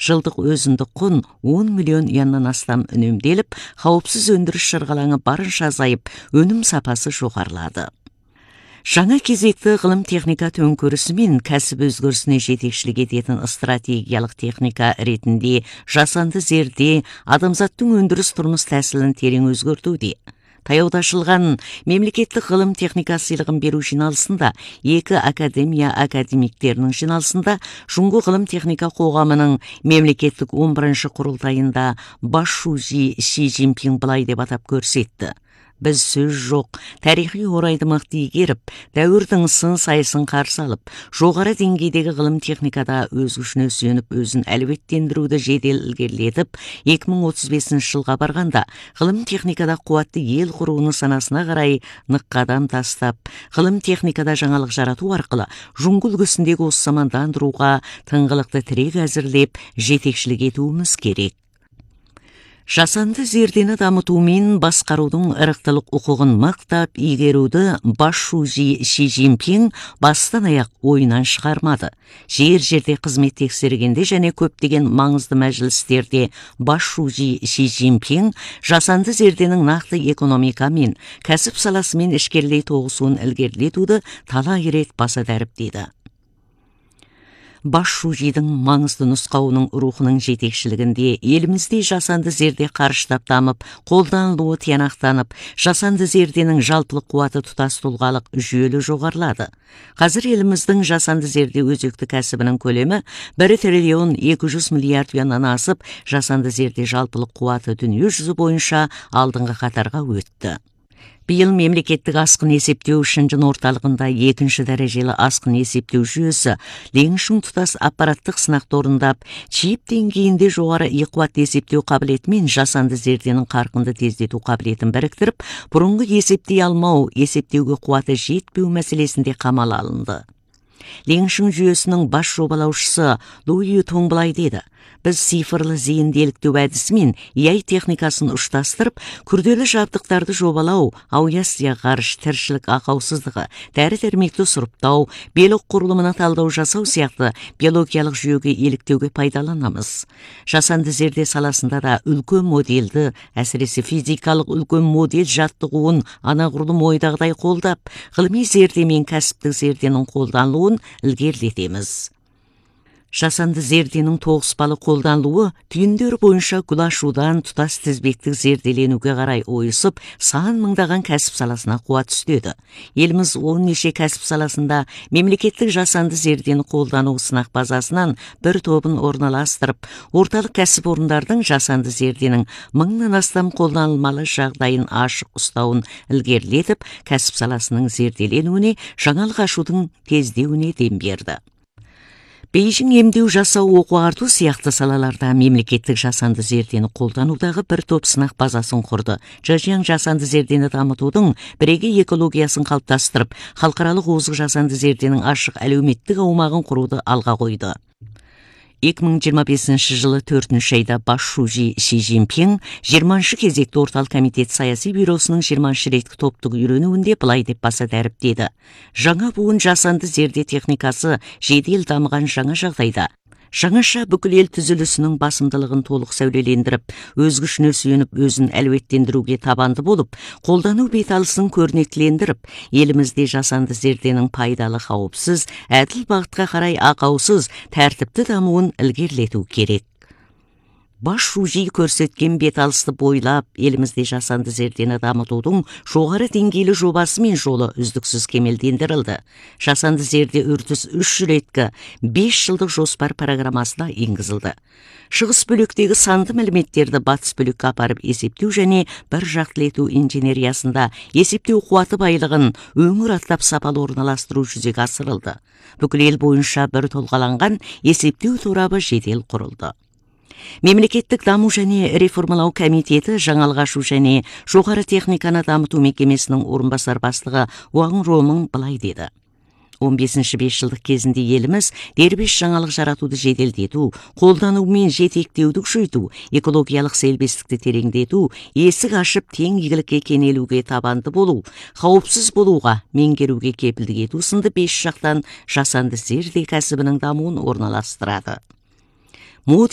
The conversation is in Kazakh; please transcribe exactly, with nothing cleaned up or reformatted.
жылдық өзіндік құн он миллион юаннан астам үнемделіп, қауіпсіз өндіріс шырғалаңы барынша азайып, өнім сапасы жоғарылады. Жаңа кезекті ғылым техника төңкерісі мен кәсіп өзгерісіне жетекшілік ететін стратегиялық техника ретінде жасанды зерде адамзаттың өндіріс тұрмыс тәсілін терең өзгертуде. Таяуда ашылған мемлекеттік ғылым техника сыйлығын беру жиналысында, екі академия академиктерінің жиналысында Жұңғы ғылым техника қоғамының мемлекеттік он бірінші құрылтайында бас шужи Ши Цзиньпин былай деп атап көрсетті. Біз сөз жоқ, тарихи орайды мықты игеріп, дәуірдің сын сайысын қарсы алып, жоғары деңгейдегі ғылым техникада өз күшіне сүйеніп, өзін әлеуеттендіруді жедел ілгерілетіп, екі мың отыз бесінші жылға барғанда ғылым техникада қуатты ел құруыны санасына қарай нық қадам тастап, ғылым техникада жаңалық жарату арқылы жұңғы үлгісіндегі осы замандандыруға тыңғылықты тірек әзірлеп, жетекшілік етуіміз керек. Жасанды зердені дамытумен басқарудың ырықтылық құқығын мықтап игеруді бас шужи Ши Цзиньпин бастан аяқ ойынан шығармады. Жер-жерде қызмет тексергенде және көптеген маңызды мәжілістерде бас шужи Ши Цзиньпин жасанды зерденің нақты экономика мен кәсіп саласымен ішкерлей тоғысуын ілгерілетуді талай рет баса дәріптеді. Бас шужидің маңызды нұсқауының рухының жетекшілігінде елімізде жасанды зерде қарыштап дамып, қолданылуы тиянақтанып, жасанды зерденің жалпылық қуаты тұтас тұлғалық жүйелі жоғарылады. Қазір еліміздің жасанды зерде өзекті кәсібінің көлемі бір триллион екі жүз миллиард юаннан асып, жасанды зерде жалпылық қуаты дүние жүзі бойынша алдыңғы қатарға өтті. Биыл мемлекеттік асқын есептеу үшінші орталығында екінші дәрежелі асқын есептеу жүйесі леншің тұтас аппараттық сынақты орындап, чип деңгейінде жоғары иқуат есептеу қабілетімен жасанды зерденің қарқынды тездету қабілетін біріктіріп, бұрынғы есептей алмау, есептеуге қуаты жетпеу мәселесінде қамал алынды. Леншің жүйесінің бас жобалаушысы Луи Тун былай деді: біз цифрлы зейінделіктеу әдісімен е ай техникасын ұштастырып, күрделі жабдықтарды жобалау, ауясия ғарыш, тіршілік ақаусыздығы, дәрі-дәрмекті сұрыптау, белок құрылымына талдау жасау сияқты биологиялық жүйеге еліктеуге пайдаланамыз. Жасанды зерде саласында да үлкен модельді, әсіресе физикалық үлкен модель жаттығуын анағұрлым ойдағыдай қолдап, ғылыми зерде мен кәсіптік зерденің қолданылуын ілгерілетеміз. Жасанды зерденің тоғыспалы қолданылуы түйіндері бойынша гүл ашудан тұтас тізбектік зерделенуге қарай ойысып, сан мыңдаған кәсіп саласына қуат түстеді. Еліміз он неше кәсіп саласында мемлекеттік жасанды зердені қолдану сынақ базасынан бір тобын орналастырып, орталық кәсіп орындардың жасанды зерденің мыңнан астам қолданылмалы жағдайын ашық ұстауын ілгерілетіп, кәсіп саласының зерделенуіне, жаңалық ашудың тездеуіне дем берді. Бейжің емдеу жасау оқу арту сияқты салаларда мемлекеттік жасанды зердені қолданудағы бір топ сынақ базасын құрды. Жажияң жасанды зердені дамытудың бірегей экологиясын қалыптастырып, халықаралық озық жасанды зерденің ашық әлеуметтік аумағын құруды алға қойды. екі мың жиырма бесінші жылы төртінші айда бас шужи Ши Цзиньпин жиырманшы кезекті орталық комитет саяси бюросының жиырманшы реттік топтық үйренуінде былай деп баса дәріптеді: жаңа буын жасанды зерде техникасы жедел дамыған жаңа жағдайда жаңаша бүкіл ел түзілісінің басымдылығын толық сәулелендіріп, өз күшіне сүйеніп, өзін әлеуеттендіруге табанды болып, қолдану беталысын көрнектілендіріп, елімізде жасанды зерденің пайдалы, қауіпсіз, әділ бағытқа қарай ақаусыз, тәртіпті дамуын ілгерілету керек. Бас шужи көрсеткен беталысты бойлап, елімізде жасанды зердені дамытудың жоғары деңгейлі жобасы мен жолы үздіксіз кемелдендірілді. Жасанды зерде үрдіс үш реткі бес жылдық жоспар программасына енгізілді. Шығыс бөліктегі санды мәліметтерді батыс бөлікке апарып есептеу және бір жақтылету инженериясында есептеу қуаты байлығын өңір аттап сапалы орналастыру жүзеге асырылды. Бүкіл ел бойынша бір толғаланған есептеу торабы жедел құрылды. Мемлекеттік даму және реформалау комитеті жаңалық ашу және жоғары техниканы дамыту мекемесінің орынбасар бастығы Уаң Ромың былай деді: он бесінші бес жылдық кезінде еліміз дербес жаңалық жаратуды жеделдету, қолдану мен жетектеуді күшейту, экологиялық селбестікті тереңдету, есік ашып тең игілікке кенелуге табанды болу, қауіпсіз болуға, меңгеруге кепілдік ету сынды бес жақтан жасанды зерде кәсібінің дамуын орналастырады.